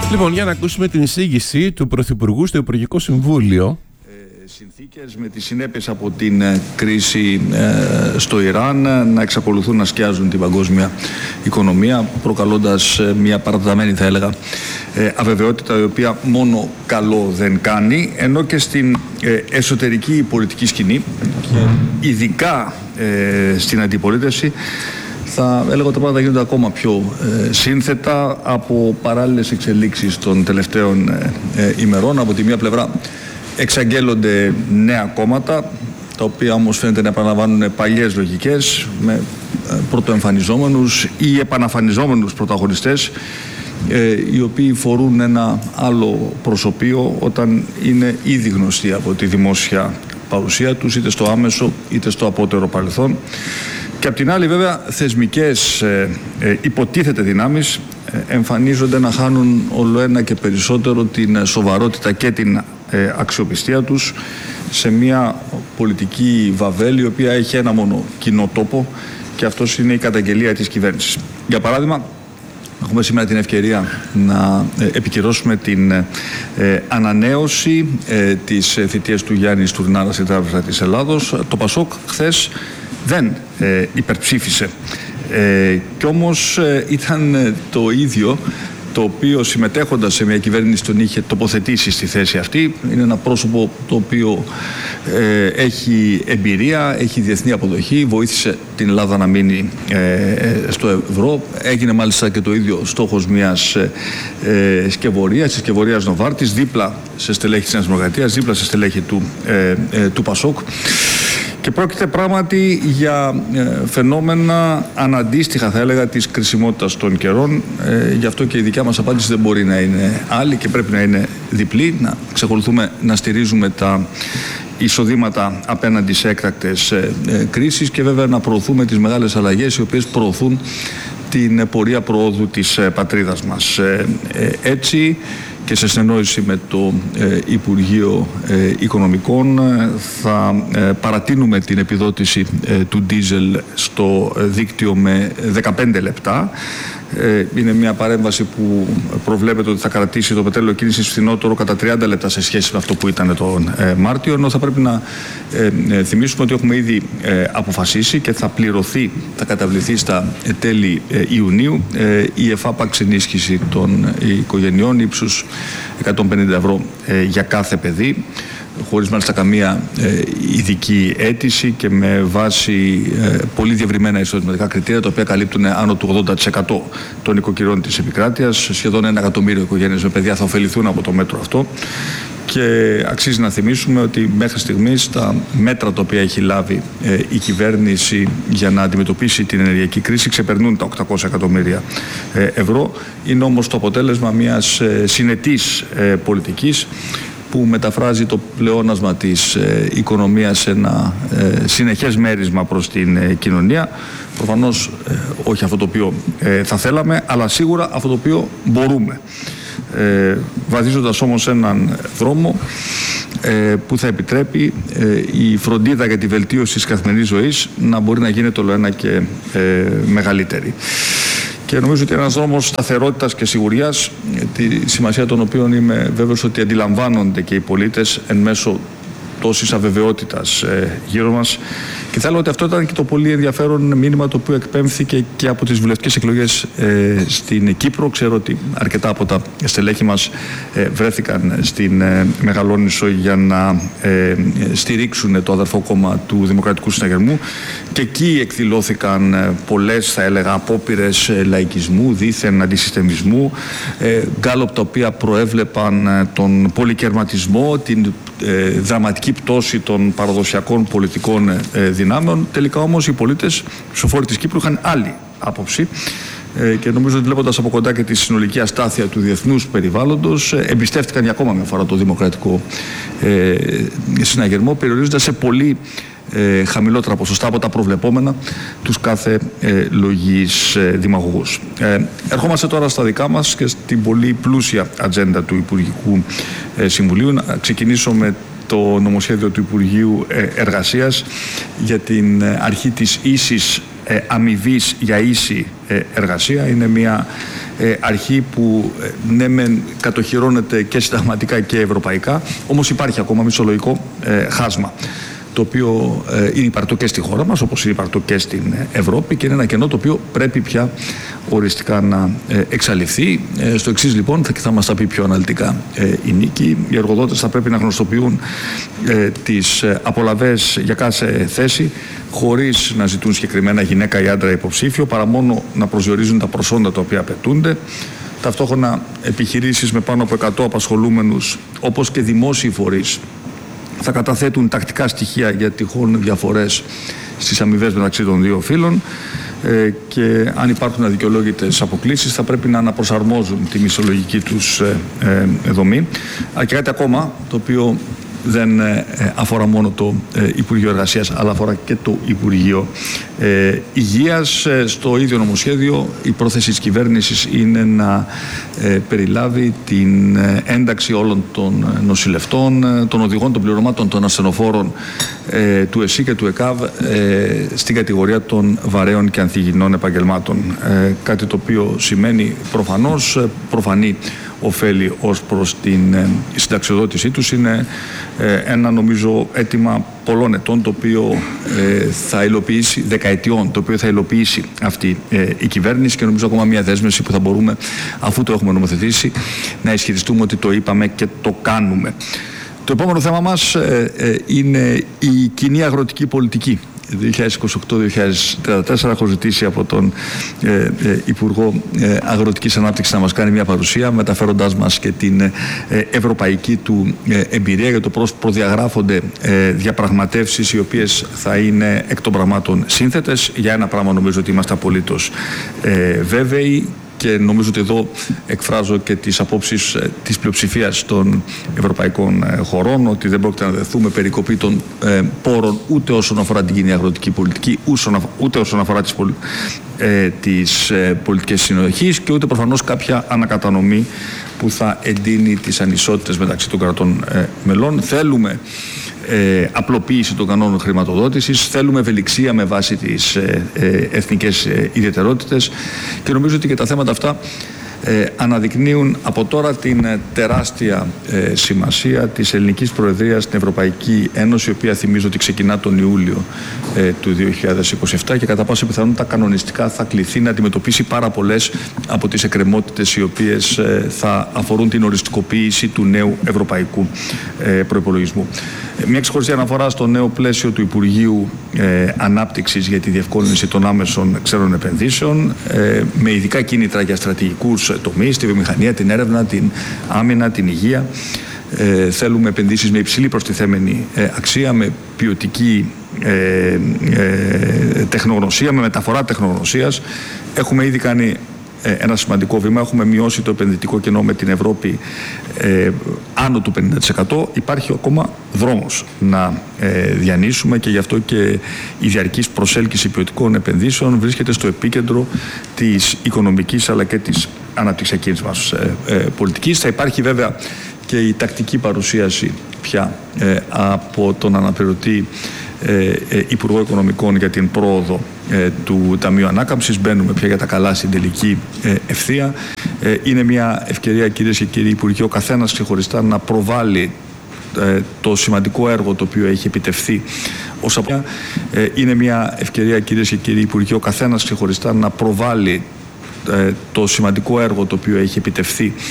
Λοιπόν, για να ακούσουμε την εισήγηση του Πρωθυπουργού στο Υπουργικό Συμβούλιο. Συνθήκες με τις συνέπειες από την κρίση στο Ιράν να εξακολουθούν να σκιάζουν την παγκόσμια οικονομία, προκαλώντας μια παρατεταμένη, θα έλεγα, αβεβαιότητα, η οποία μόνο καλό δεν κάνει, ενώ και στην εσωτερική πολιτική σκηνή και ειδικά στην αντιπολίτευση θα έλεγα ότι τα πράγματα γίνονται ακόμα πιο σύνθετα από παράλληλες εξελίξεις των τελευταίων ημερών. Από τη μία πλευρά εξαγγέλλονται νέα κόμματα, τα οποία όμως φαίνεται να επαναλαμβάνουν παλιές λογικές με πρωτοεμφανιζόμενους ή επαναφανιζόμενους πρωταγωνιστές, οι οποίοι φορούν ένα άλλο προσωπείο όταν είναι ήδη γνωστοί από τη δημόσια παρουσία τους, είτε στο άμεσο είτε στο απότερο παρελθόν. Και απ' την άλλη, βέβαια, θεσμικές υποτίθεται δυνάμεις εμφανίζονται να χάνουν όλο ένα και περισσότερο την σοβαρότητα και την αξιοπιστία τους σε μια πολιτική βαβέλη, η οποία έχει ένα μόνο κοινό τόπο, και αυτός είναι η καταγγελία της κυβέρνησης. Για παράδειγμα, έχουμε σήμερα την ευκαιρία να επικυρώσουμε την ανανέωση της θητείας του Γιάννη Στουρνάρα στην Τράπεζα της Ελλάδος. Το ΠΑΣΟΚ χθες δεν υπερψήφισε, κι όμως ήταν το ίδιο το οποίο, συμμετέχοντας σε μια κυβέρνηση, τον είχε τοποθετήσει στη θέση αυτή. Είναι ένα πρόσωπο το οποίο έχει εμπειρία, έχει διεθνή αποδοχή, βοήθησε την Ελλάδα να μείνει στο ευρώ. Έγινε μάλιστα και το ίδιο στόχος μιας σκευωρίας, της σκευωρίας Νοβάρτης, δίπλα σε στελέχη της Νέας Δημοκρατίας, δίπλα σε στελέχη του ΠΑΣΟΚ. Και πρόκειται πράγματι για φαινόμενα αναντίστοιχα, θα έλεγα, της κρισιμότητας των καιρών. Γι' αυτό και η δικιά μας απάντηση δεν μπορεί να είναι άλλη και πρέπει να είναι διπλή. Να εξακολουθούμε να στηρίζουμε τα εισοδήματα απέναντι σε έκτακτες κρίσεις και βέβαια να προωθούμε τις μεγάλες αλλαγές, οι οποίες προωθούν την πορεία προόδου της πατρίδας μας. Έτσι, και σε συνεννόηση με το Υπουργείο Οικονομικών, θα παρατείνουμε την επιδότηση του ντίζελ στο δίκτυο με 15 λεπτά. Είναι μια παρέμβαση που προβλέπεται ότι θα κρατήσει το πετρέλαιο κίνησης φθηνότερο κατά 30 λεπτά σε σχέση με αυτό που ήταν τον Μάρτιο, ενώ θα πρέπει να θυμίσουμε ότι έχουμε ήδη αποφασίσει και θα πληρωθεί, θα καταβληθεί στα τέλη Ιουνίου η εφάπαξ ενίσχυση των οικογενειών ύψους 150 ευρώ για κάθε παιδί, χωρίς μάλιστα καμία ειδική αίτηση και με βάση πολύ διευρυμένα εισοδηματικά κριτήρια, τα οποία καλύπτουν άνω του 80% των οικοκυρών της επικράτειας. Σχεδόν 1 εκατομμύριο οικογένειες με παιδιά θα ωφεληθούν από το μέτρο αυτό. Και αξίζει να θυμίσουμε ότι μέχρι στιγμής τα μέτρα τα οποία έχει λάβει η κυβέρνηση για να αντιμετωπίσει την ενεργειακή κρίση ξεπερνούν τα 800 εκατομμύρια ευρώ. Είναι όμως το αποτέλεσμα μιας συνετής πολιτικής που μεταφράζει το πλεόνασμα της οικονομίας σε ένα συνεχές μέρισμα προς την κοινωνία. Προφανώς όχι αυτό το οποίο θα θέλαμε, αλλά σίγουρα αυτό το οποίο μπορούμε. Βαδίζοντας όμως έναν δρόμο που θα επιτρέπει η φροντίδα για τη βελτίωση της καθημερινής ζωής να μπορεί να γίνεται όλο ένα και μεγαλύτερη. Και νομίζω ότι ένας δρόμος σταθερότητας και σιγουριάς, τη σημασία των οποίων είμαι βέβαιος ότι αντιλαμβάνονται και οι πολίτες εν μέσω τόσης αβεβαιότητας γύρω μας. Και θα έλεγα ότι αυτό ήταν και το πολύ ενδιαφέρον μήνυμα το οποίο εκπέμφθηκε και από τις βουλευτικές εκλογές στην Κύπρο. Ξέρω ότι αρκετά από τα στελέχη μας βρέθηκαν στην Μεγαλόνισσο για να στηρίξουν το αδερφό κόμμα του Δημοκρατικού Συναγερμού, και εκεί εκδηλώθηκαν πολλές, θα έλεγα, απόπειρες λαϊκισμού, δήθεν αντισυστεμισμού, γκάλωπ τα οποία προέβλεπαν τον πολυκερματισμό, την δραματική πτώση των παραδοσιακών πολιτικών δυνάμεων. Τελικά όμως οι πολίτες ψηφοφόροι της Κύπρου είχαν άλλη άποψη και νομίζω ότι, βλέποντας από κοντά και τη συνολική αστάθεια του διεθνούς περιβάλλοντος, εμπιστεύτηκαν για ακόμα μια φορά το Δημοκρατικό Συναγερμό, περιορίζοντας σε πολύ χαμηλότερα ποσοστά από τα προβλεπόμενα τους κάθε λογής δημαγωγούς. Ερχόμαστε τώρα στα δικά μας και στην πολύ πλούσια ατζέντα του Υπουργικού Συμβουλίου. Να ξεκινήσω με το νομοσχέδιο του Υπουργείου Εργασίας για την αρχή της ίσης αμοιβής για ίση εργασία. Είναι μια αρχή που ναι μεν κατοχυρώνεται και συνταγματικά και ευρωπαϊκά, όμως υπάρχει ακόμα μισολογικό χάσμα, το οποίο είναι υπαρκτό και στη χώρα μας, όπως είναι υπαρκτό και στην Ευρώπη, και είναι ένα κενό το οποίο πρέπει πια οριστικά να εξαλειφθεί. Στο εξής λοιπόν, θα μας τα πει πιο αναλυτικά η Νίκη, οι εργοδότες θα πρέπει να γνωστοποιούν τις απολαβές για κάθε θέση, χωρίς να ζητούν συγκεκριμένα γυναίκα ή άντρα υποψήφιο, παρά μόνο να προσδιορίζουν τα προσόντα τα οποία απαιτούνται. Ταυτόχρονα επιχειρήσεις με πάνω από 100 απασχολούμενους, όπως και δημόσιοι φορείς, θα καταθέτουν τακτικά στοιχεία για τυχόν διαφορές στις αμοιβές μεταξύ των δύο φύλων, και αν υπάρχουν αδικαιολόγητες αποκλίσεις θα πρέπει να αναπροσαρμόζουν τη μισθολογική τους δομή. Και κάτι ακόμα, το οποίο δεν αφορά μόνο το Υπουργείο Εργασίας, αλλά αφορά και το Υπουργείο Υγείας. Στο ίδιο νομοσχέδιο η πρόθεση της κυβέρνησης είναι να περιλάβει την ένταξη όλων των νοσηλευτών, των οδηγών των πληρωμάτων των ασθενοφόρων του ΕΣΥ και του ΕΚΑΒ στην κατηγορία των βαρέων και ανθυγιεινών επαγγελμάτων. Κάτι το οποίο σημαίνει προφανή ωφέλη ως προς την συνταξιοδότησή τους. Είναι ένα νομίζω αίτημα πολλών ετών, το οποίο θα υλοποιήσει, δεκαετιών, το οποίο θα υλοποιήσει αυτή η κυβέρνηση, και νομίζω ακόμα μια δέσμευση που θα μπορούμε, αφού το έχουμε νομοθετήσει, να ισχυριστούμε ότι το είπαμε και το κάνουμε. Το επόμενο θέμα μας είναι η κοινή αγροτική πολιτική 2028-2034. Έχω ζητήσει από τον Υπουργό Αγροτικής Ανάπτυξης να μας κάνει μια παρουσία, μεταφέροντάς μας και την ευρωπαϊκή του εμπειρία για το πώς προδιαγράφονται διαπραγματεύσεις οι οποίες θα είναι εκ των πραγμάτων σύνθετες. Για ένα πράγμα νομίζω ότι είμαστε απολύτως βέβαιοι, και νομίζω ότι εδώ εκφράζω και τις απόψεις της πλειοψηφίας των ευρωπαϊκών χωρών, ότι δεν πρόκειται να δεθούμε περικοπή των πόρων ούτε όσον αφορά την κοινή αγροτική πολιτική, ούτε όσον αφορά τις πολιτικές συνοχής, και ούτε προφανώς κάποια ανακατανομή που θα εντείνει τις ανισότητες μεταξύ των κρατών μελών. Θέλουμε απλοποίηση των κανόνων χρηματοδότησης, θέλουμε ευελιξία με βάση τις εθνικές ιδιαιτερότητες, και νομίζω ότι και τα θέματα αυτά αναδεικνύουν από τώρα την τεράστια σημασία της ελληνικής προεδρίας στην Ευρωπαϊκή Ένωση, η οποία θυμίζω ότι ξεκινά τον Ιούλιο του 2027 και κατά πάσα πιθανότητα κανονιστικά θα κληθεί να αντιμετωπίσει πάρα πολλές από τις εκκρεμότητες οι οποίες θα αφορούν την οριστικοποίηση του νέου ευρωπαϊκού προϋπολογισμού. Μια ξεχωριστή αναφορά στο νέο πλαίσιο του Υπουργείου Ανάπτυξης για τη διευκόλυνση των άμεσων ξένων επενδύσεων, με ειδικά κίνητρα για στρατηγικούς τομείς, τη βιομηχανία, την έρευνα, την άμυνα, την υγεία. Θέλουμε επενδύσεις με υψηλή προστιθέμενη αξία, με ποιοτική τεχνογνωσία, με μεταφορά τεχνογνωσίας. Έχουμε ήδη κάνει ένα σημαντικό βήμα. Έχουμε μειώσει το επενδυτικό κενό με την Ευρώπη άνω του 50%. Υπάρχει ακόμα δρόμος να διανύσουμε, και γι' αυτό και η διαρκής προσέλκυση ποιοτικών επενδύσεων βρίσκεται στο επίκεντρο της οικονομικής αλλά και της αναπτυξιακής μας πολιτικής. Θα υπάρχει βέβαια και η τακτική παρουσίαση πια από τον αναπληρωτή Υπουργό Οικονομικών για την πρόοδο του Ταμείου Ανάκαμψης. Μπαίνουμε πια για τα καλά στην τελική ευθεία. Είναι μια ευκαιρία, κυρίες και κύριοι Υπουργοί, ο καθένας ξεχωριστά να προβάλλει το σημαντικό έργο το οποίο έχει επιτευχθεί ως από. Είναι μια ευκαιρία, κυρίες και κύριοι Υπουργοί, ο καθένας ξεχωριστά να προβάλλει το σημαντικό έργο το οποίο έχει επιτευχθεί